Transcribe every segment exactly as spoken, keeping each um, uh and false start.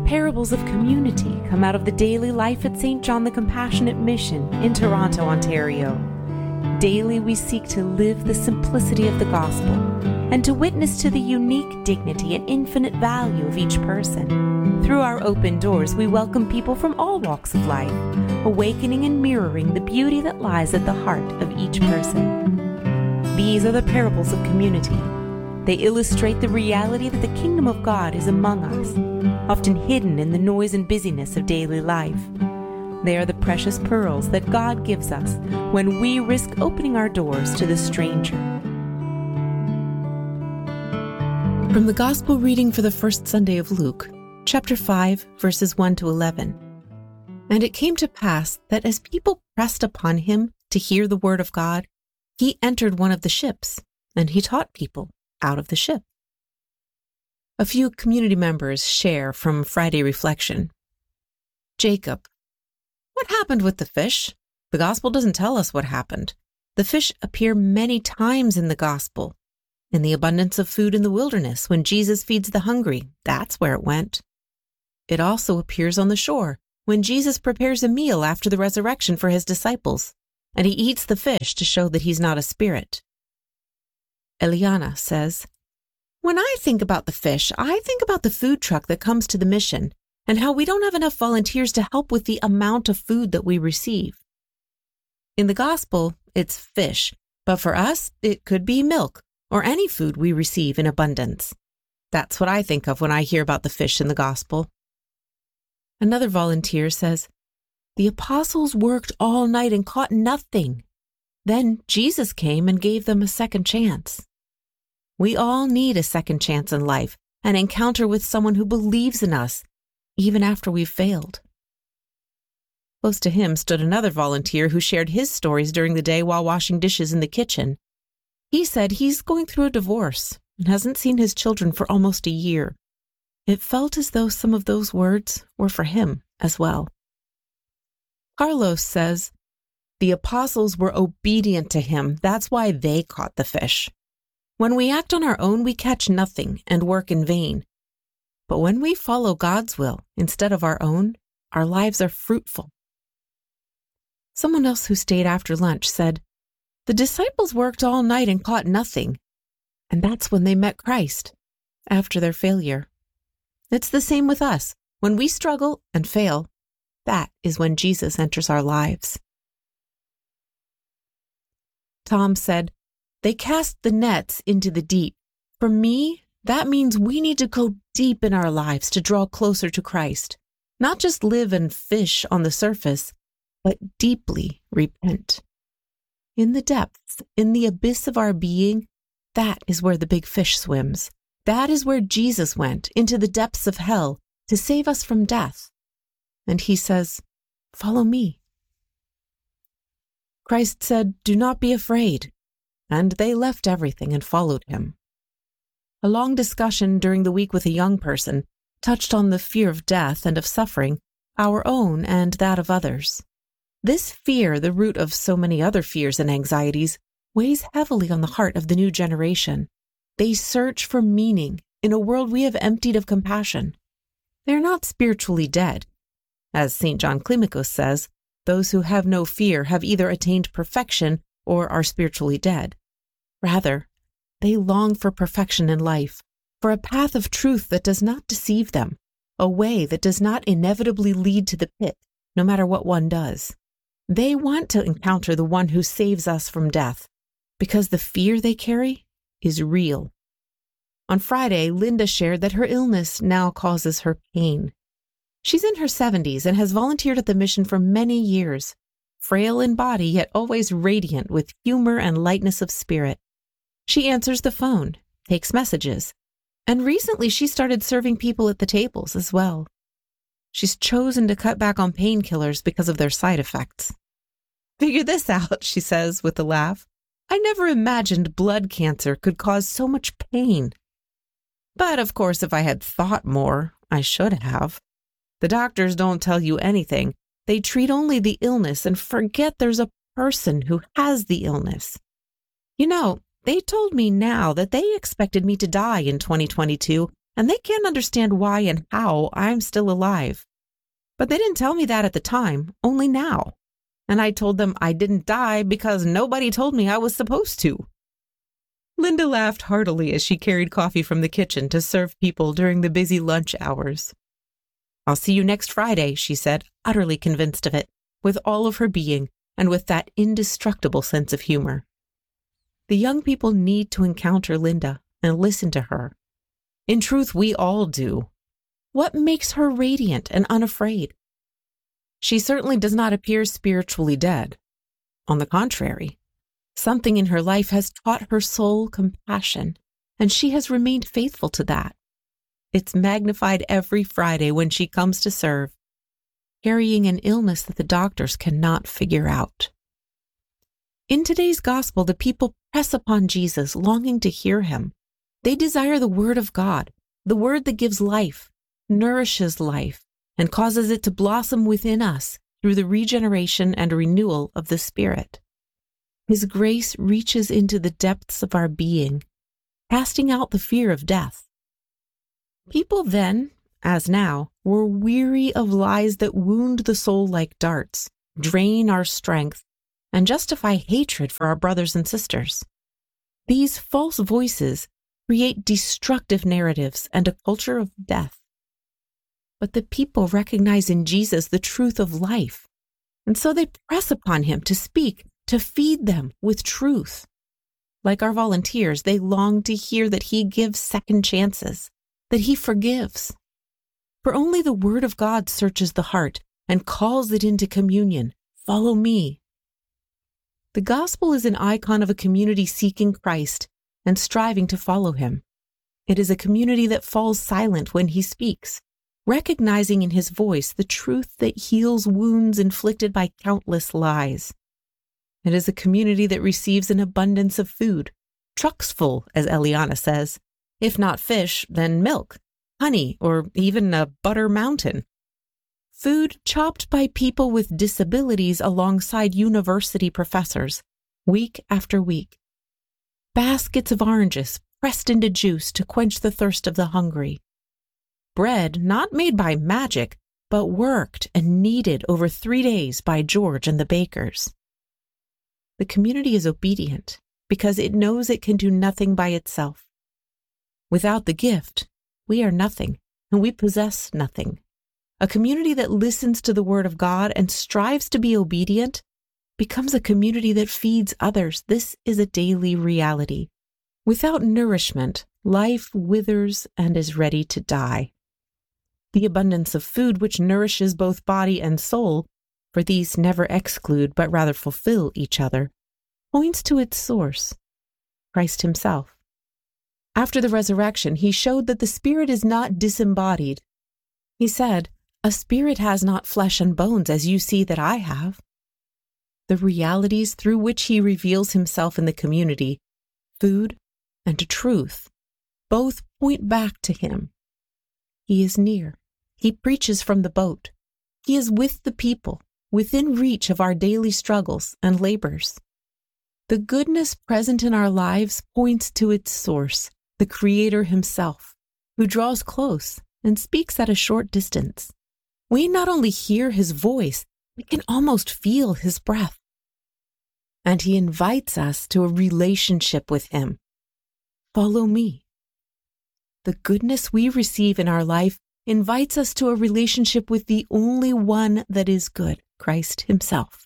Parables of Community come out of the daily life at Saint John the Compassionate Mission in Toronto, Ontario. Daily we seek to live the simplicity of the gospel and to witness to the unique dignity and infinite value of each person. Through our open doors, we welcome people from all walks of life, awakening and mirroring the beauty that lies at the heart of each person. These are the parables of community. They illustrate the reality that the kingdom of God is among us, often hidden in the noise and busyness of daily life. They are the precious pearls that God gives us when we risk opening our doors to the stranger. From the Gospel reading for the first Sunday of Luke, chapter five, verses one to eleven. And it came to pass that as people pressed upon him to hear the word of God, he entered one of the ships, and he taught people out of the ship. A few community members share from Friday Reflection. Jacob: what happened with the fish? The gospel doesn't tell us what happened. The fish appear many times in the gospel. In the abundance of food in the wilderness, when Jesus feeds the hungry, that's where it went. It also appears on the shore, when Jesus prepares a meal after the resurrection for his disciples, and he eats the fish to show that he's not a spirit. Eliana says, when I think about the fish, I think about the food truck that comes to the mission, and how we don't have enough volunteers to help with the amount of food that we receive. In the gospel, it's fish, but for us, it could be milk, or any food we receive in abundance. That's what I think of when I hear about the fish in the gospel. Another volunteer says, the apostles worked all night and caught nothing. Then Jesus came and gave them a second chance. We all need a second chance in life, an encounter with someone who believes in us, even after we've failed. Close to him stood another volunteer who shared his stories during the day while washing dishes in the kitchen. He said he's going through a divorce and hasn't seen his children for almost a year. It felt as though some of those words were for him as well. Carlos says, the apostles were obedient to him. That's why they caught the fish. When we act on our own, we catch nothing and work in vain. But when we follow God's will instead of our own, our lives are fruitful. Someone else who stayed after lunch said, the disciples worked all night and caught nothing, and that's when they met Christ, after their failure. It's the same with us. When we struggle and fail, that is when Jesus enters our lives. Tom said, they cast the nets into the deep. For me, that means we need to go deep in our lives to draw closer to Christ, not just live and fish on the surface, but deeply repent. In the depths, in the abyss of our being, that is where the big fish swims. That is where Jesus went, into the depths of hell, to save us from death. And he says, follow me. Christ said, do not be afraid. And they left everything and followed him. A long discussion during the week with a young person touched on the fear of death and of suffering, our own and that of others. This fear, the root of so many other fears and anxieties, weighs heavily on the heart of the new generation. They search for meaning in a world we have emptied of compassion. They are not spiritually dead. As Saint John Climacus says, those who have no fear have either attained perfection or are spiritually dead. Rather, they long for perfection in life, for a path of truth that does not deceive them, a way that does not inevitably lead to the pit, no matter what one does. They want to encounter the one who saves us from death, because the fear they carry is real. On Friday, Linda shared that her illness now causes her pain. She's in her seventies and has volunteered at the mission for many years, frail in body yet always radiant with humor and lightness of spirit. She answers the phone, takes messages, and recently she started serving people at the tables as well. She's chosen to cut back on painkillers because of their side effects. Figure this out, she says with a laugh. I never imagined blood cancer could cause so much pain. But of course, if I had thought more, I should have. The doctors don't tell you anything. They treat only the illness and forget there's a person who has the illness. You know, they told me now that they expected me to die in twenty twenty-two and they can't understand why and how I'm still alive. But they didn't tell me that at the time, only now. And I told them I didn't die because nobody told me I was supposed to." Linda laughed heartily as she carried coffee from the kitchen to serve people during the busy lunch hours. "I'll see you next Friday," she said, utterly convinced of it, with all of her being and with that indestructible sense of humor. The young people need to encounter Linda and listen to her. In truth, we all do. What makes her radiant and unafraid? She certainly does not appear spiritually dead. On the contrary, something in her life has taught her soul compassion, and she has remained faithful to that. It's magnified every Friday when she comes to serve, carrying an illness that the doctors cannot figure out. In today's gospel, the people press upon Jesus, longing to hear him. They desire the word of God, the word that gives life, nourishes life, and causes it to blossom within us through the regeneration and renewal of the Spirit. His grace reaches into the depths of our being, casting out the fear of death. People then, as now, were weary of lies that wound the soul like darts, drain our strength, and justify hatred for our brothers and sisters. These false voices create destructive narratives and a culture of death. But the people recognize in Jesus the truth of life, and so they press upon him to speak, to feed them with truth. Like our volunteers, they long to hear that he gives second chances, that he forgives. For only the word of God searches the heart and calls it into communion. Follow me. The gospel is an icon of a community seeking Christ and striving to follow him. It is a community that falls silent when he speaks, recognizing in his voice the truth that heals wounds inflicted by countless lies. It is a community that receives an abundance of food, trucks full, as Eliana says, if not fish, then milk, honey, or even a butter mountain. Food chopped by people with disabilities alongside university professors, week after week. Baskets of oranges pressed into juice to quench the thirst of the hungry. Bread not made by magic, but worked and kneaded over three days by George and the bakers. The community is obedient because it knows it can do nothing by itself. Without the gift, we are nothing, and we possess nothing. A community that listens to the word of God and strives to be obedient becomes a community that feeds others. This is a daily reality. Without nourishment, life withers and is ready to die. The abundance of food which nourishes both body and soul, for these never exclude but rather fulfill each other, points to its source, Christ himself. After the resurrection, he showed that the Spirit is not disembodied. He said, "A spirit has not flesh and bones as you see that I have." The realities through which he reveals himself in the community, food and truth, both point back to him. He is near. He preaches from the boat. He is with the people, within reach of our daily struggles and labors. The goodness present in our lives points to its source, the Creator himself, who draws close and speaks at a short distance. We not only hear his voice, we can almost feel his breath. And he invites us to a relationship with him. Follow me. The goodness we receive in our life invites us to a relationship with the only one that is good, Christ himself.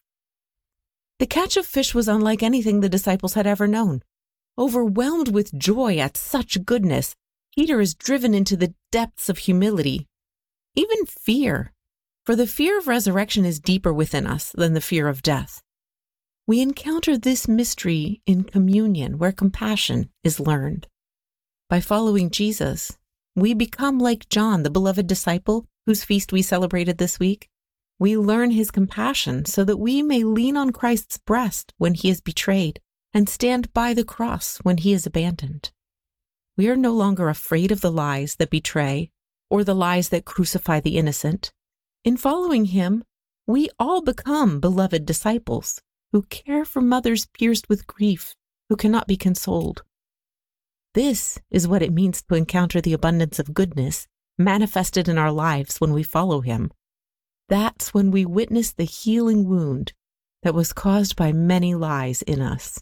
The catch of fish was unlike anything the disciples had ever known. Overwhelmed with joy at such goodness, Peter is driven into the depths of humility, even fear, for the fear of resurrection is deeper within us than the fear of death. We encounter this mystery in communion where compassion is learned. By following Jesus, we become like John, the beloved disciple whose feast we celebrated this week. We learn his compassion so that we may lean on Christ's breast when he is betrayed and stand by the cross when he is abandoned. We are no longer afraid of the lies that betray or the lies that crucify the innocent. In following him, we all become beloved disciples who care for mothers pierced with grief, who cannot be consoled. This is what it means to encounter the abundance of goodness manifested in our lives when we follow him. That's when we witness the healing wound that was caused by many lies in us.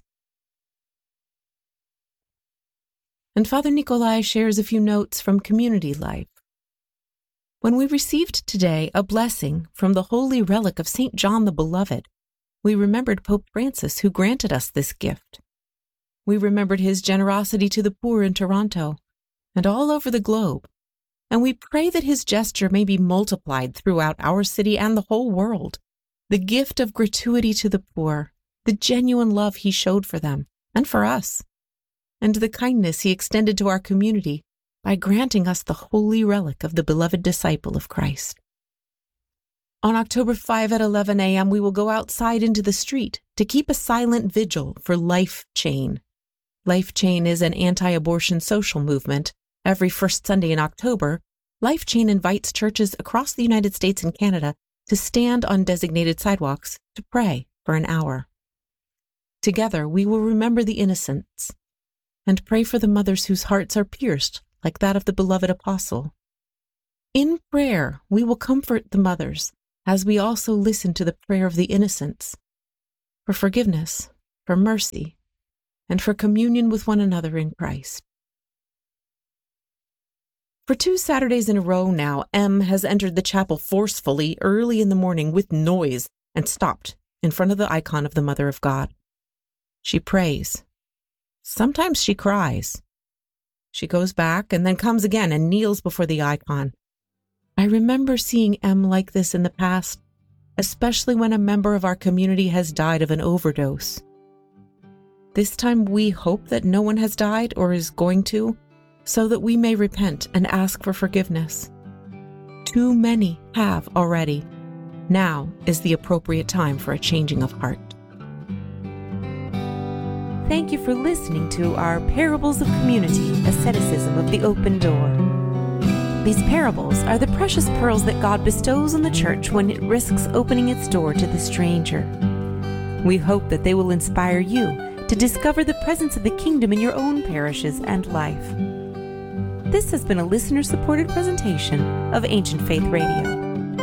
And Father Nikolai shares a few notes from community life. When we received today a blessing from the holy relic of Saint John the Beloved, we remembered Pope Francis, who granted us this gift. We remembered his generosity to the poor in Toronto and all over the globe, and we pray that his gesture may be multiplied throughout our city and the whole world. The gift of gratuity to the poor, the genuine love he showed for them and for us, and the kindness he extended to our community by granting us the holy relic of the beloved disciple of Christ. On October fifth at eleven a.m., we will go outside into the street to keep a silent vigil for Life Chain. Life Chain is an anti-abortion social movement. Every first Sunday in October, Life Chain invites churches across the United States and Canada to stand on designated sidewalks to pray for an hour. Together, we will remember the innocents and pray for the mothers whose hearts are pierced like that of the beloved apostle. In prayer, we will comfort the mothers as we also listen to the prayer of the innocents for forgiveness, for mercy, and for communion with one another in Christ. For two Saturdays in a row now, M has entered the chapel forcefully early in the morning with noise and stopped in front of the icon of the Mother of God. She prays. Sometimes she cries. She goes back and then comes again and kneels before the icon. I remember seeing M like this in the past, especially when a member of our community has died of an overdose. This time we hope that no one has died or is going to, so that we may repent and ask for forgiveness. Too many have already. Now is the appropriate time for a changing of heart. Thank you for listening to our Parables of Community, Asceticism of the Open Door. These parables are the precious pearls that God bestows on the church when it risks opening its door to the stranger. We hope that they will inspire you to discover the presence of the kingdom in your own parishes and life. This has been a listener-supported presentation of Ancient Faith Radio.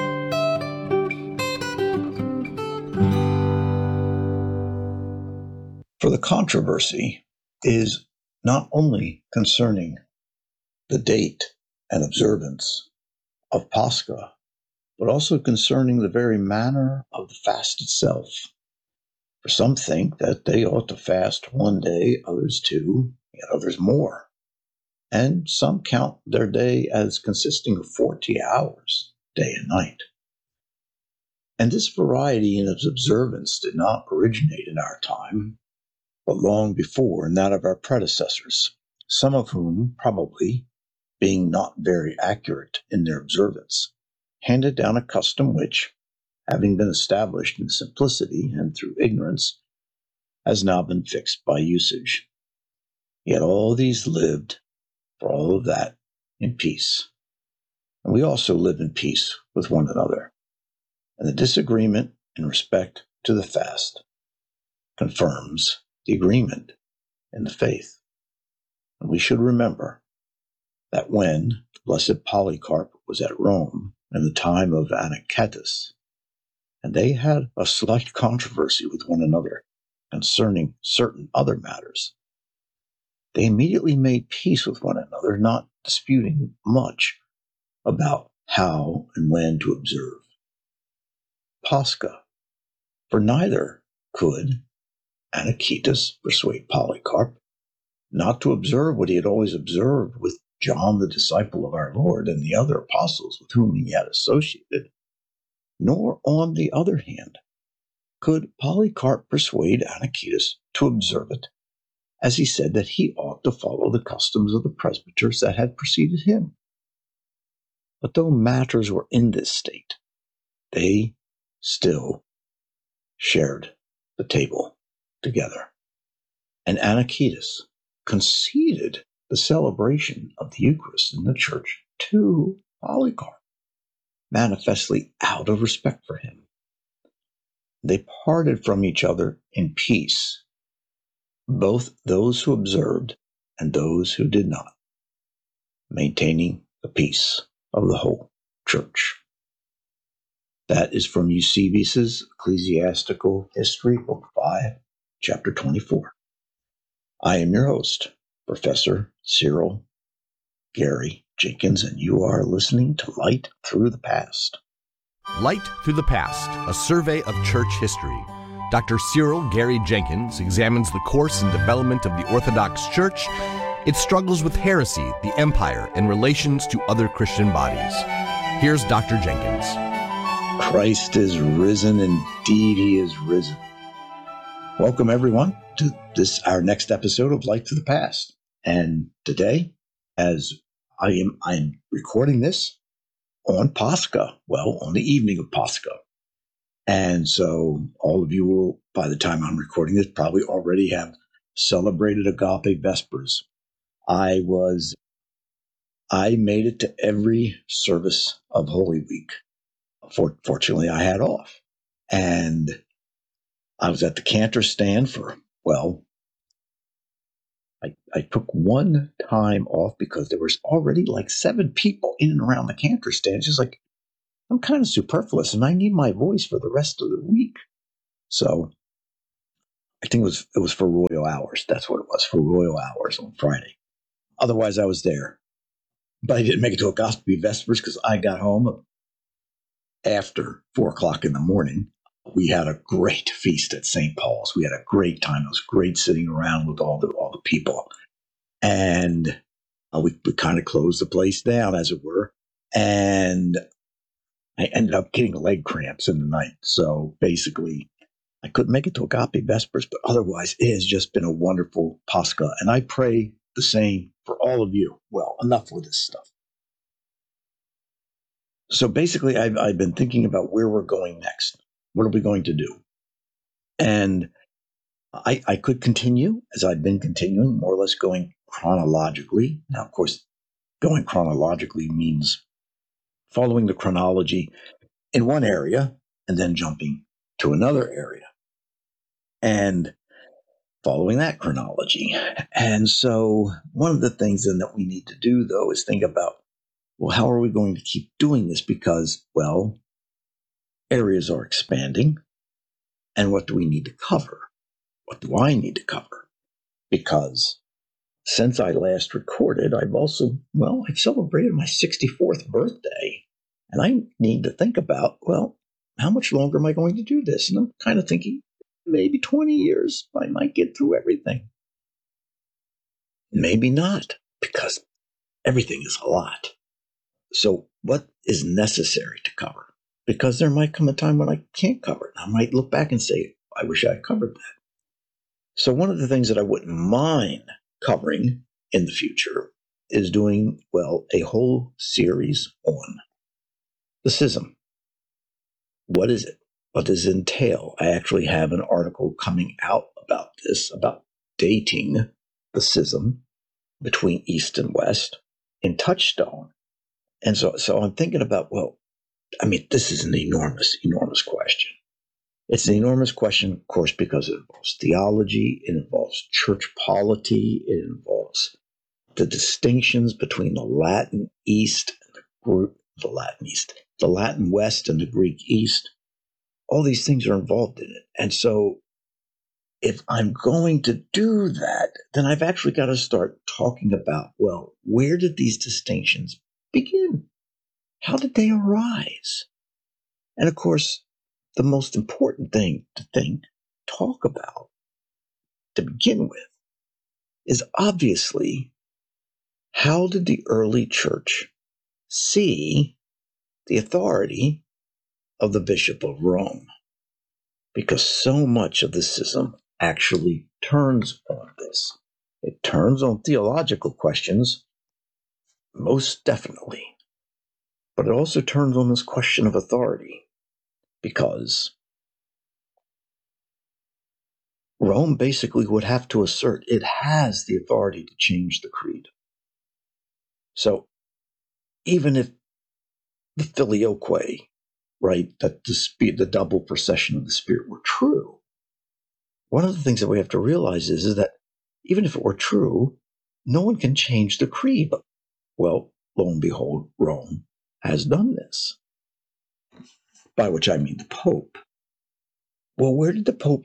For the controversy is not only concerning the date and observance of Pascha, but also concerning the very manner of the fast itself. For some think that they ought to fast one day, others two, yet others more. And some count their day as consisting of forty hours, day and night. And this variety in its observance did not originate in our time, but long before in that of our predecessors, some of whom, probably, being not very accurate in their observance, handed down a custom which, having been established in simplicity and through ignorance, has now been fixed by usage. Yet all these lived, for all of that, in peace. And we also live in peace with one another. And the disagreement in respect to the fast confirms the agreement in the faith. And we should remember that when the Blessed Polycarp was at Rome in the time of Anicetus, and they had a slight controversy with one another concerning certain other matters, they immediately made peace with one another, not disputing much about how and when to observe Pascha. For neither could Anicetus persuade Polycarp not to observe what he had always observed with John, the disciple of our Lord, and the other apostles with whom he had associated. Nor, on the other hand, could Polycarp persuade Anicetus to observe it, as he said that he ought to follow the customs of the presbyters that had preceded him. But though matters were in this state, they still shared the table together. And Anicetus conceded the celebration of the Eucharist in the church to Polycarp, manifestly out of respect for him. They parted from each other in peace, both those who observed and those who did not, maintaining the peace of the whole church. That is from Eusebius's Ecclesiastical History, Book five, Chapter twenty-four. I am your host, Professor Cyril Gary Jenkins, and you are listening to Light Through the Past. Light Through the Past, a survey of church history. Doctor Cyril Gary Jenkins examines the course and development of the Orthodox Church, its struggles with heresy, the empire, and relations to other Christian bodies. Here's Doctor Jenkins. Christ is risen, indeed he is risen. Welcome everyone to this, our next episode of Light Through the Past. And today, as I am I'm recording this on Pascha, well, on the evening of Pascha. And so all of you will, by the time I'm recording this, probably already have celebrated Agape Vespers. I was, I made it to every service of Holy Week. For, fortunately, I had off. And I was at the cantor stand for, well, I, I took one time off because there was already like seven people in and around the cantor stand. It's just like, I'm kind of superfluous and I need my voice for the rest of the week. So I think it was it was for Royal Hours. That's what it was, for Royal Hours on Friday. Otherwise, I was there. But I didn't make it to Agape Vespers because I got home after four o'clock in the morning. We had a great feast at Saint Paul's. We had a great time. It was great sitting around with all the all the people. And uh, we, we kind of closed the place down, as it were. And I ended up getting leg cramps in the night. So basically, I couldn't make it to Agape Vespers, but otherwise, it has just been a wonderful Pascha. And I pray the same for all of you. Well, enough with this stuff. So basically, I've, I've been thinking about where we're going next. What are we going to do? And I, I could continue, as I've been continuing, more or less going chronologically. Now, of course, going chronologically means following the chronology in one area and then jumping to another area and following that chronology. And so one of the things then that we need to do, though, is think about, well, how are we going to keep doing this? Because, well, areas are expanding. And what do we need to cover? What do I need to cover? Because since I last recorded, I've also, well, I've celebrated my sixty-fourth birthday. And I need to think about, well, how much longer am I going to do this? And I'm kind of thinking, maybe twenty years, I might get through everything. Maybe not, because everything is a lot. So what is necessary to cover? Because there might come a time when I can't cover it. I might look back and say, I wish I had covered that. So one of the things that I wouldn't mind covering in the future is doing, well, a whole series on the schism. What is it? What does it entail? I actually have an article coming out about this, about dating the schism between East and West in Touchstone. And so, so I'm thinking about, well, I mean, this is an enormous, enormous question. It's an enormous question, of course, because it involves theology, it involves church polity, it involves the distinctions between the Latin East and the group, the Latin East, the Latin West and the Greek East. All these things are involved in it. And so if I'm going to do that, then I've actually got to start talking about, well, where did these distinctions begin? How did they arise? And of course, the most important thing to think, talk about, to begin with, is obviously, how did the early church see the authority of the Bishop of Rome? Because so much of the schism actually turns on this. It turns on theological questions, most definitely. But it also turns on this question of authority, because Rome basically would have to assert it has the authority to change the creed. So even if the filioque, right, that the, spe- the double procession of the Spirit were true, one of the things that we have to realize is, is that even if it were true, no one can change the creed. Well, lo and behold, Rome has done this, by which I mean the Pope. Well, where did the Pope,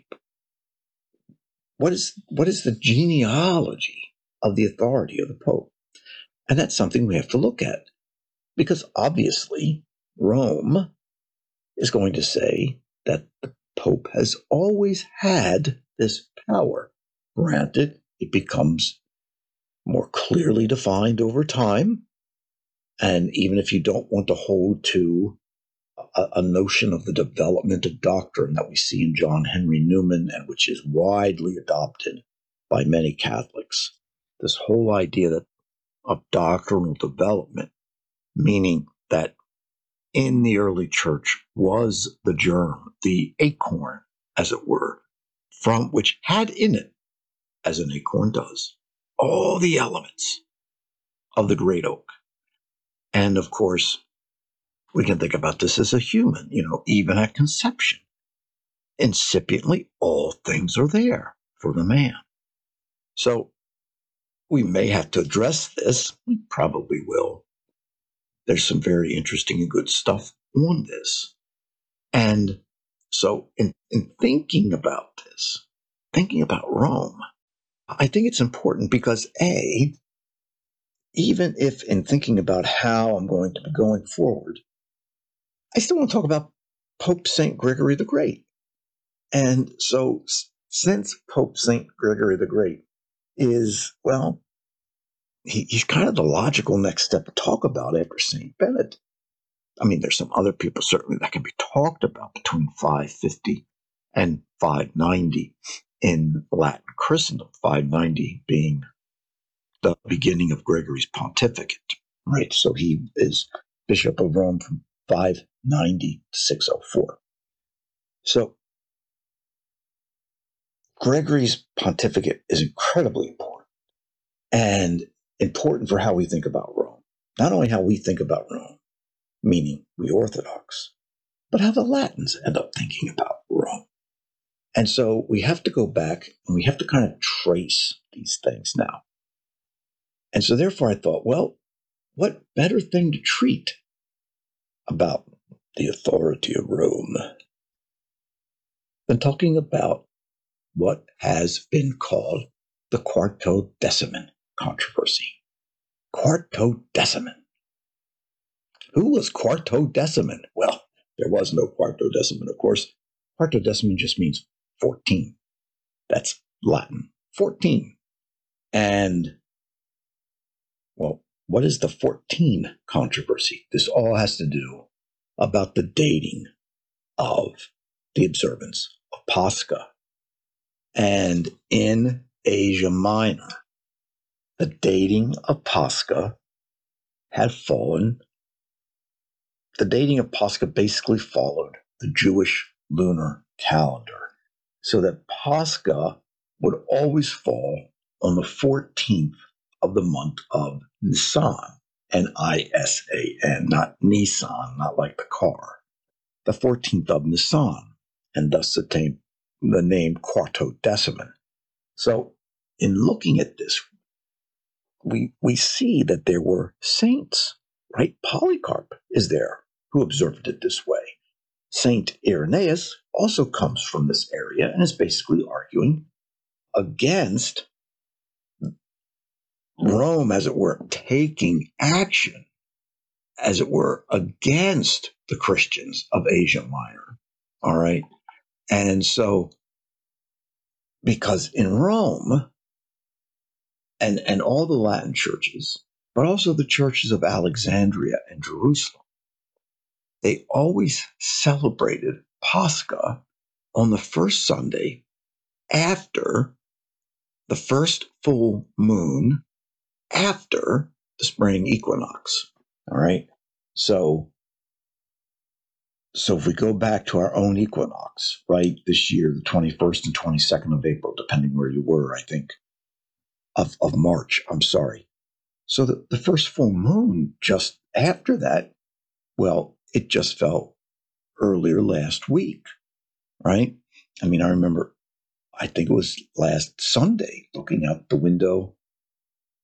what is, what is the genealogy of the authority of the Pope? And that's something we have to look at, because obviously Rome is going to say that the Pope has always had this power. Granted, it becomes more clearly defined over time. And even if you don't want to hold to a, a notion of the development of doctrine that we see in John Henry Newman, and which is widely adopted by many Catholics, this whole idea that of doctrinal development, meaning that in the early church was the germ, the acorn, as it were, from which had in it, as an acorn does, all the elements of the great oak. And of course, we can think about this as a human, you know, even at conception. Incipiently, all things are there for the man. So we may have to address this. We probably will. There's some very interesting and good stuff on this. And so in, in thinking about this, thinking about Rome, I think it's important because, A, even if in thinking about how I'm going to be going forward, I still want to talk about Pope Saint Gregory the Great. And so since Pope Saint Gregory the Great is, well, he, he's kind of the logical next step to talk about after Saint Benedict. I mean, there's some other people certainly that can be talked about between five fifty and five ninety in Latin Christendom, five ninety being the beginning of Gregory's pontificate, right? So he is Bishop of Rome from five ninety to six oh four. So Gregory's pontificate is incredibly important, and important for how we think about Rome. Not only how we think about Rome, meaning we Orthodox, but how the Latins end up thinking about Rome. And so we have to go back and we have to kind of trace these things now. And so therefore I thought, well, what better thing to treat about the authority of Rome than talking about what has been called the Quartodeciman controversy. Quartodeciman. Who was Quartodeciman? Well, there was no Quartodeciman, of course. Quartodeciman just means fourteen. That's Latin, fourteen. And, well, what is the fourteen controversy? This all has to do about the dating of the observance of Pascha. And in Asia Minor, the dating of Pascha had fallen. The dating of Pascha basically followed the Jewish lunar calendar, so that Pascha would always fall on the fourteenth of the month of Nisan, N I S A N, not Nissan, not like the car, the fourteenth of Nisan, and thus the name, the name Quartodeciman. So in looking at this, we, we see that there were saints, right? Polycarp is there who observed it this way. Saint Irenaeus also comes from this area and is basically arguing against Rome, as it were, taking action, as it were, against the Christians of Asia Minor. All right. And so, because in Rome and, and all the Latin churches, but also the churches of Alexandria and Jerusalem, they always celebrated Pascha on the first Sunday after the first full moon after the spring equinox. All right. So, so if we go back to our own equinox, right, this year, the twenty-first and twenty-second of April, depending where you were, I think, of, of March, I'm sorry. So the, the first full moon just after that, well, it just fell earlier last week, right? I mean, I remember, I think it was last Sunday, looking out the window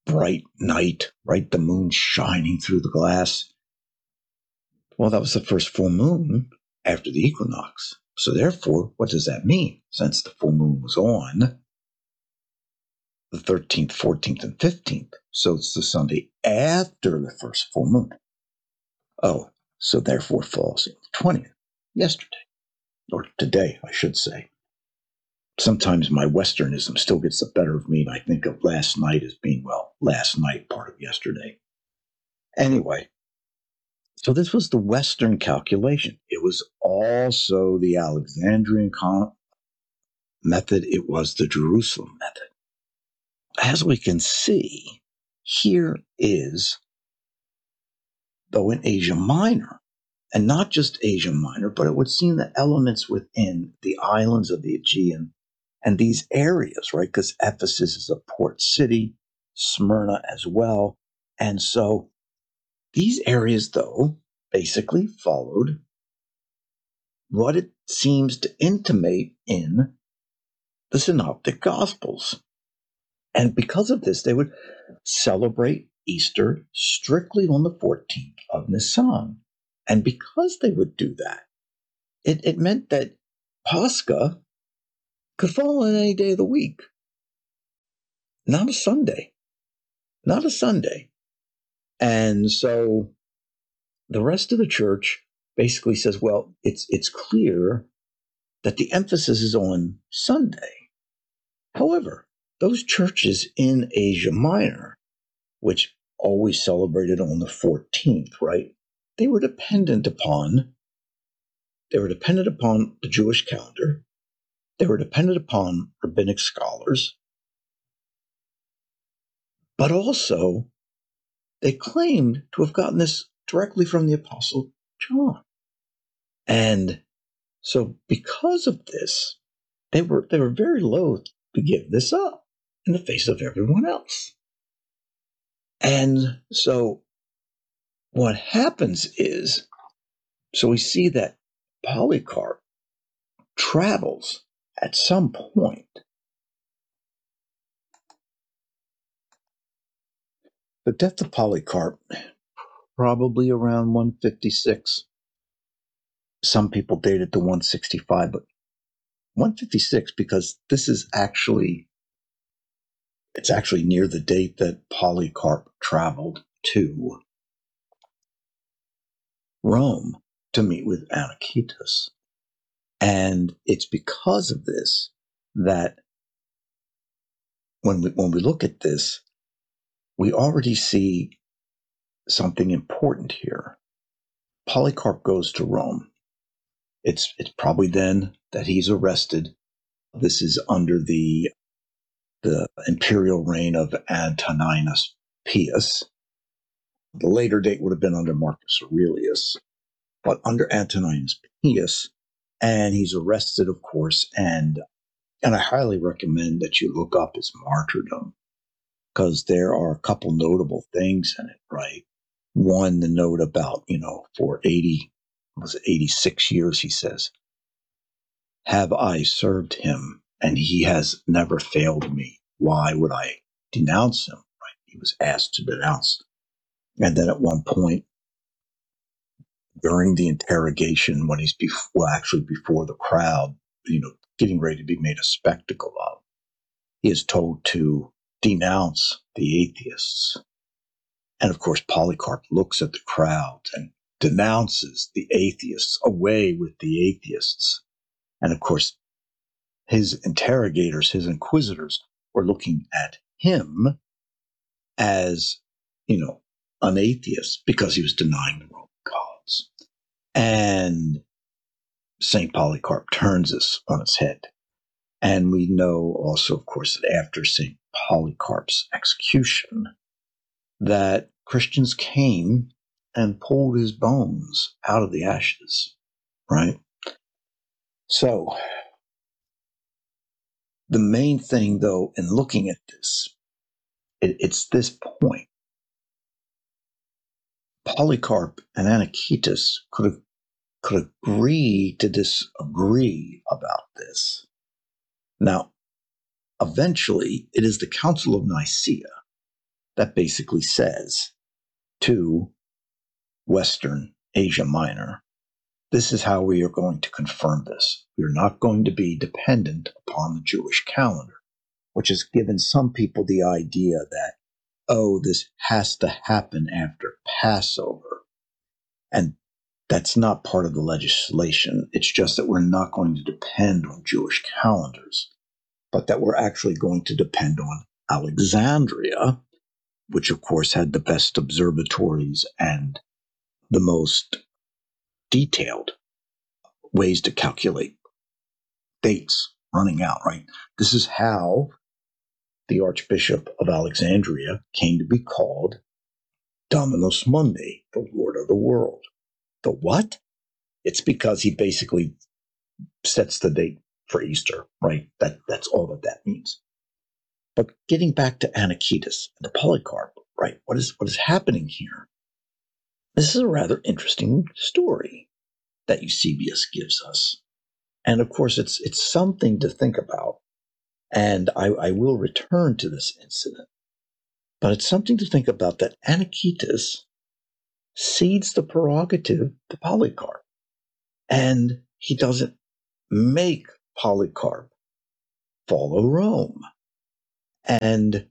bright night, right? The moon shining through the glass. Well, that was the first full moon after the equinox. So therefore, what does that mean? Since the full moon was on the thirteenth, fourteenth, and fifteenth, so it's the Sunday after the first full moon. Oh, so therefore falls on the twentieth, yesterday, or today, I should say. Sometimes my Westernism still gets the better of me, and I think of last night as being, well, last night, part of yesterday. Anyway, so this was the Western calculation. It was also the Alexandrian con- method. It was the Jerusalem method. As we can see, here is, though in Asia Minor, and not just Asia Minor, but it would seem the elements within the islands of the Aegean and these areas, right? Because Ephesus is a port city, Smyrna as well. And so these areas, though, basically followed what it seems to intimate in the Synoptic Gospels. And because of this, they would celebrate Easter strictly on the fourteenth of Nisan. And because they would do that, it, it meant that Pascha could fall on any day of the week. Not a Sunday. Not a Sunday. And so the rest of the church basically says, well, it's it's clear that the emphasis is on Sunday. However, those churches in Asia Minor, which always celebrated on the fourteenth, right? They were dependent upon, they were dependent upon the Jewish calendar. They were dependent upon rabbinic scholars. But also, they claimed to have gotten this directly from the Apostle John. And so because of this, they were they were very loath to give this up in the face of everyone else. And so what happens is, so we see that Polycarp travels at some point. The death of Polycarp, probably around one fifty-six. Some people date it to one sixty-five, but one fifty-six, because this is actually, it's actually near the date that Polycarp traveled to Rome to meet with Anacetus. And it's because of this that when we, when we look at this, we already see something important here. Polycarp goes to Rome. It's it's probably then that he's arrested. This is under the the imperial reign of Antoninus Pius. The later date would have been under Marcus Aurelius, but under Antoninus Pius, and he's arrested, of course, and and I highly recommend that you look up his martyrdom, because there are a couple notable things in it, right? One, the note about, you know, for eighty, was it eighty-six years, he says, have I served him, and he has never failed me. Why would I denounce him? Right? He was asked to denounce. And then at one point, during the interrogation, when he's before, well, actually before the crowd, you know, getting ready to be made a spectacle of, he is told to denounce the atheists. And of course, Polycarp looks at the crowd and denounces the atheists, away with the atheists. And of course, his interrogators, his inquisitors, were looking at him as, you know, an atheist because he was denying the Roman gods. And Saint Polycarp turns this on its head. And we know also, of course, that after Saint Polycarp's execution, that Christians came and pulled his bones out of the ashes, right? So, the main thing, though, in looking at this, it, it's this point. Polycarp and Anacetus could have, could agree to disagree about this. Now, eventually, it is the Council of Nicaea that basically says to Western Asia Minor, this is how we are going to confirm this. We are not going to be dependent upon the Jewish calendar, which has given some people the idea that, oh, this has to happen after Passover. And that's not part of the legislation. It's just that we're not going to depend on Jewish calendars, but that we're actually going to depend on Alexandria, which of course had the best observatories and the most detailed ways to calculate dates running out, right? This is how the Archbishop of Alexandria came to be called Dominus Mundi, the Lord of the world. The what? It's because he basically sets the date for Easter, right? That that's all that that means. But getting back to Anicetus and the Polycarp, right? What is what is happening here? This is a rather interesting story that Eusebius gives us. And of course, it's it's something to think about. And I, I will return to this incident. But it's something to think about that Anicetus cedes the prerogative to Polycarp. And he doesn't make Polycarp follow Rome. And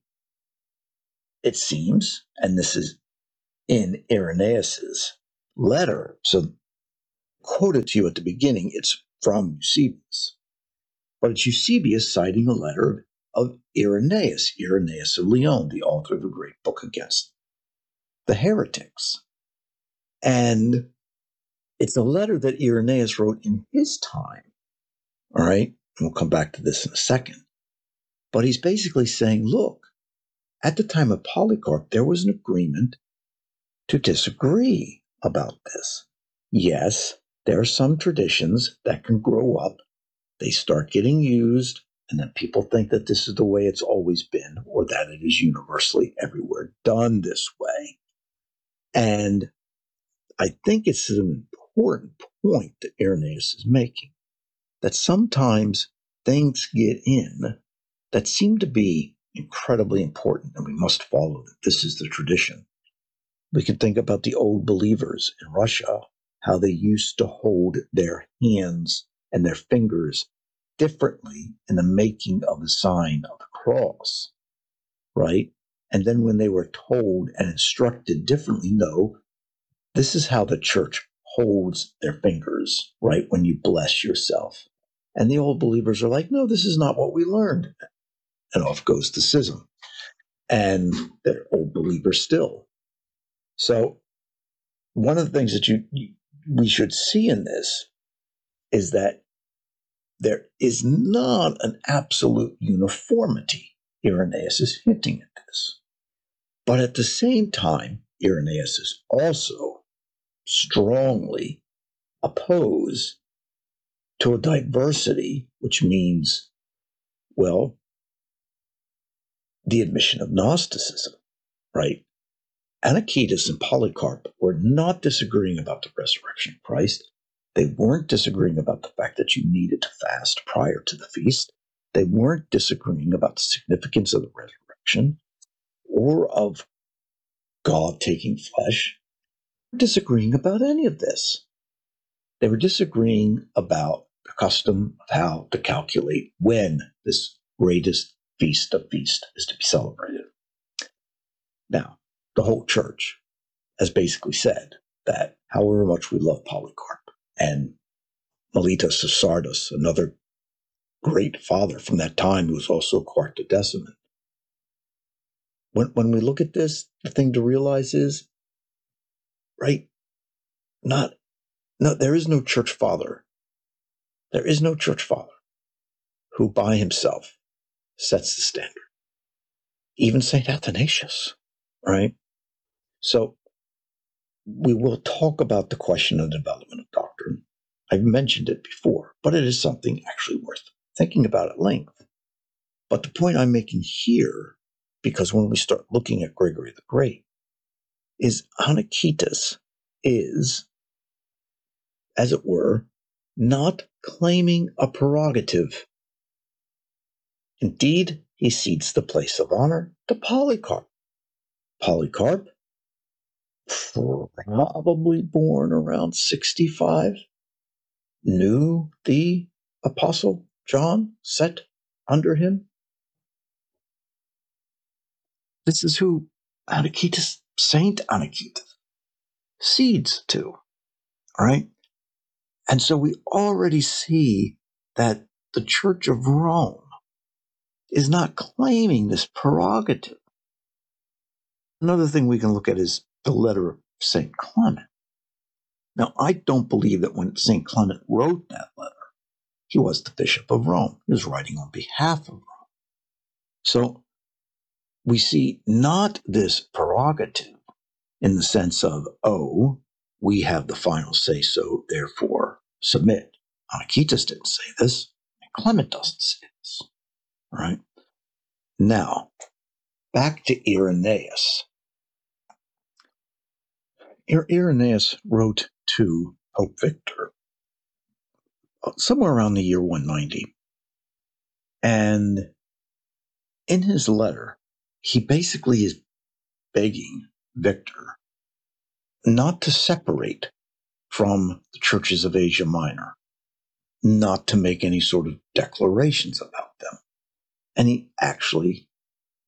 it seems, and this is in Irenaeus's letter, so quoted to you at the beginning, it's from Eusebius. But it's Eusebius citing a letter of Irenaeus, Irenaeus of Lyon, the author of the great book against the heretics. And it's a letter that Irenaeus wrote in his time. All right? And we'll come back to this in a second. But he's basically saying, look, at the time of Polycarp, there was an agreement to disagree about this. Yes, there are some traditions that can grow up. They start getting used, and then people think that this is the way it's always been, or that it is universally everywhere done this way. And I think it's an important point that Irenaeus is making, that sometimes things get in that seem to be incredibly important, and we must follow that this is the tradition. We can think about the old believers in Russia, how they used to hold their hands and their fingers differently in the making of the sign of the cross, right? And then when they were told and instructed differently, no, this is how the church holds their fingers, right, when you bless yourself. And the old believers are like, no, this is not what we learned. And off goes the schism. And they're old believers still. So one of the things that you, you we should see in this is that there is not an absolute uniformity. Irenaeus is hinting at this. But at the same time, Irenaeus is also strongly opposed to a diversity, which means, well, the admission of Gnosticism, right? Anicetus and Polycarp were not disagreeing about the resurrection of Christ. They weren't disagreeing about the fact that you needed to fast prior to the feast. They weren't disagreeing about the significance of the resurrection or of God taking flesh. They weren't disagreeing about any of this. They were disagreeing about the custom of how to calculate when this greatest feast of feasts is to be celebrated. Now, the whole church has basically said that however much we love Polycarp and Mellitus of Sardis, another great father from that time who was also Quartodeciman, when, when we look at this, the thing to realize is, right, not, no, there is no church father. There is no church father who by himself sets the standard. Even Saint Athanasius, right? So we will talk about the question of development of doctrine. I've mentioned it before, but it is something actually worth thinking about at length. But the point I'm making here, because when we start looking at Gregory the Great, is Anicetus is, as it were, not claiming a prerogative. Indeed, he cedes the place of honor to Polycarp. Polycarp, probably born around sixty-five, knew the Apostle John set under him. This is who Anacetus, Saint Anacetus, cedes to, right? And so we already see that the Church of Rome is not claiming this prerogative. Another thing we can look at is the letter of Saint Clement. Now, I don't believe that when Saint Clement wrote that letter, he was the Bishop of Rome. He was writing on behalf of Rome. So we see not this prerogative in the sense of, oh, we have the final say so, therefore submit. Anacetus didn't say this, and Clement doesn't say this. All right? Now, back to Irenaeus. Irenaeus wrote to Pope Victor somewhere around the year one ninety. And in his letter, he basically is begging Victor not to separate from the churches of Asia Minor, not to make any sort of declarations about them. And he actually